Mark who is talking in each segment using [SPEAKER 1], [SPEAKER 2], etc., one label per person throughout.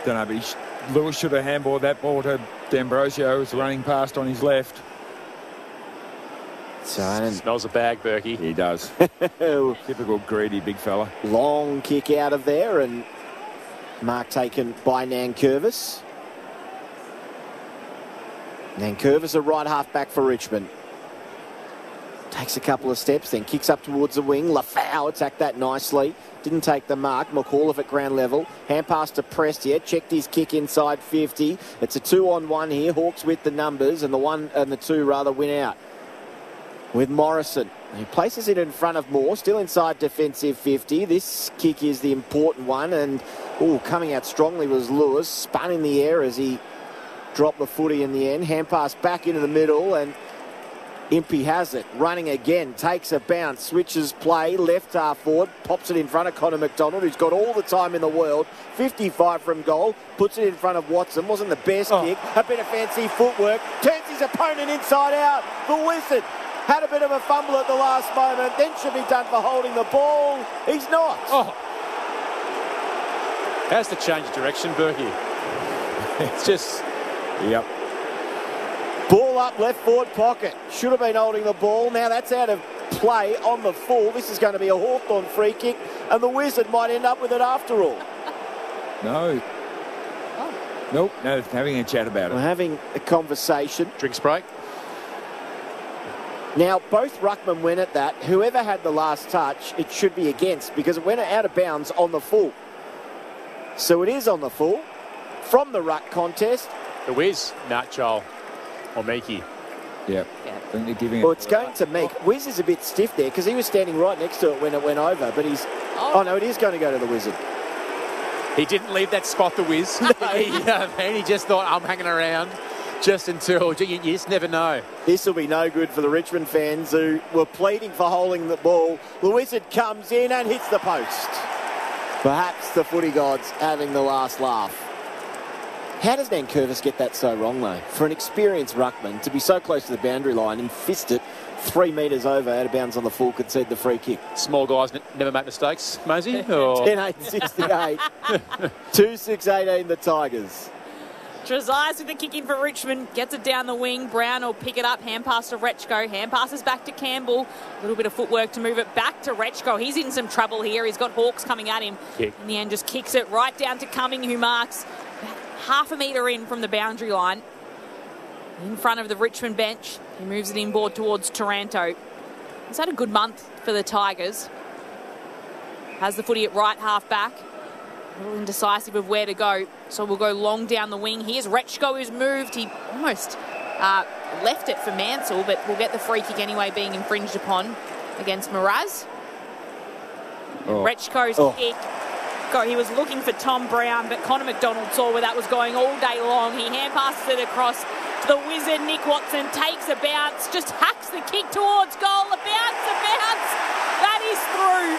[SPEAKER 1] don't know, but Lewis should have handballed that ball to D'Ambrosio, who was running past on his left.
[SPEAKER 2] So,
[SPEAKER 3] smells a bag, Berkey.
[SPEAKER 1] He does. Typical greedy big fella.
[SPEAKER 2] Long kick out of there, and mark taken by Nankervis. Nankervis, a right half back for Richmond. Takes a couple of steps, then kicks up towards the wing. Lafau attacked that nicely. Didn't take the mark. McAuliffe at ground level. Hand pass to Prestia. Checked his kick inside 50. It's a 2-on-1 here. Hawks with the numbers, and the two win out. With Morrison. He places it in front of Moore. Still inside defensive 50. This kick is the important one, and coming out strongly was Lewis. Spun in the air as he dropped the footy in the end. Hand pass back into the middle, and Impey has it. Running again. Takes a bounce. Switches play. Left half forward. Pops it in front of Connor McDonald, who's got all the time in the world. 55 from goal. Puts it in front of Watson. Wasn't the best kick. A bit of fancy footwork. Turns his opponent inside out. The Wizard had a bit of a fumble at the last moment. Then should be done for holding the ball. He's not.
[SPEAKER 3] Has to change of direction, Berkey. It's just...
[SPEAKER 1] Yep.
[SPEAKER 2] Ball up, left forward pocket. Should have been holding the ball. Now that's out of play on the full. This is going to be a Hawthorn free kick, and the Wizard might end up with it after all.
[SPEAKER 1] No. Nope. No, having a chat about it.
[SPEAKER 2] We're having a conversation.
[SPEAKER 3] Drinks break.
[SPEAKER 2] Now, both ruckmen went at that. Whoever had the last touch, it should be against, because it went out of bounds on the full. So it is on the full. From the ruck contest.
[SPEAKER 3] The Wiz, Nat Joel. Or Meekie.
[SPEAKER 1] Yep. I think they're giving
[SPEAKER 2] Well, it's going to Meek. Wiz is a bit stiff there because he was standing right next to it when it went over, but he's... Oh, no, it is going to go to the Wizard.
[SPEAKER 3] He didn't leave that spot, the Wiz. He just thought, I'm hanging around just until... You just never know.
[SPEAKER 2] This will be no good for the Richmond fans who were pleading for holding the ball. The Wizard comes in and hits the post. Perhaps the footy gods having the last laugh. How does Nankervis get that so wrong, though? For an experienced ruckman to be so close to the boundary line and fist it 3 metres over, out of bounds on the full, concede the free kick.
[SPEAKER 3] Small guys never make mistakes, Mosey?
[SPEAKER 2] 10-8-68. 2-6-18, the Tigers.
[SPEAKER 4] Trezise with the kick in for Richmond. Gets it down the wing. Brown will pick it up. Hand pass to Rechko. Hand passes back to Campbell. A little bit of footwork to move it back to Rechko. He's in some trouble here. He's got Hawks coming at him.
[SPEAKER 3] Kick.
[SPEAKER 4] In the end, just kicks it right down to Cumming, who marks half a metre in from the boundary line. In front of the Richmond bench. He moves it inboard towards Taranto. He's had a good month for the Tigers. Has the footy at right half back. A little indecisive of where to go. So we'll go long down the wing. Here's Rechko, who's moved. He almost left it for Mansell, but we'll get the free kick anyway, being infringed upon against Mraz. Rechko's kick. He was looking for Tom Brown, but Connor McDonald saw where that was going all day long. He hand passes it across to the Wizard. Nick Watson takes a bounce, just hacks the kick towards goal. A bounce. That is through.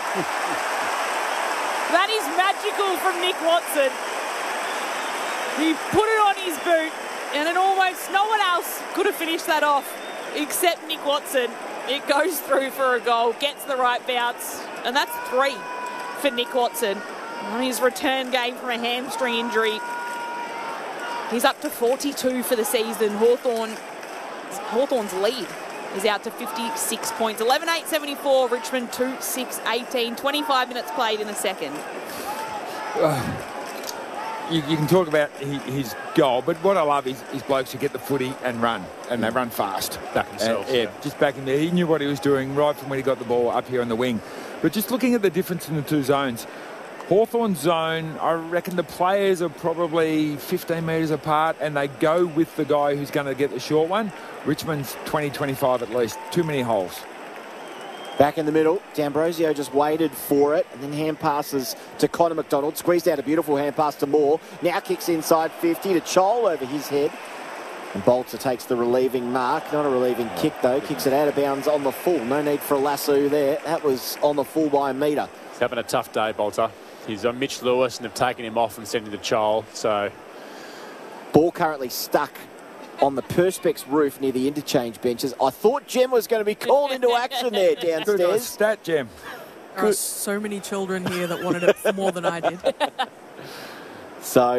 [SPEAKER 4] That is magical from Nick Watson. He put it on his boot, and no one else could have finished that off except Nick Watson. It goes through for a goal, gets the right bounce, and that's 3 for Nick Watson. On his return game from a hamstring injury. He's up to 42 for the season. Hawthorn's lead is out to 56 points. 11-8-74, Richmond 2-6-18. 25 minutes played in the second.
[SPEAKER 1] You can talk about his goal, but what I love is blokes who get the footy and run, and they run fast.
[SPEAKER 3] Back themselves.
[SPEAKER 1] Just back in there. He knew what he was doing right from when he got the ball up here on the wing. But just looking at the difference in the two zones, Hawthorn zone, I reckon the players are probably 15 metres apart, and they go with the guy who's going to get the short one. Richmond's 20-25 at least. Too many holes.
[SPEAKER 2] Back in the middle, D'Ambrosio just waited for it, and then hand passes to Connor McDonald. Squeezed out a beautiful hand pass to Moore. Now kicks inside 50 to Chol over his head. And Bolter takes the relieving mark. Not a relieving kick, though. Kicks it out of bounds on the full. No need for a lasso there. That was on the full by a metre.
[SPEAKER 3] He's having a tough day, Bolter. He's on Mitch Lewis and have taken him off and sent him to Chol. So,
[SPEAKER 2] ball currently stuck on the Perspex roof near the interchange benches. I thought Jem was going to be called into action there downstairs.
[SPEAKER 1] Good stat, Jem.
[SPEAKER 5] There are so many children here that wanted it more than I did.
[SPEAKER 2] So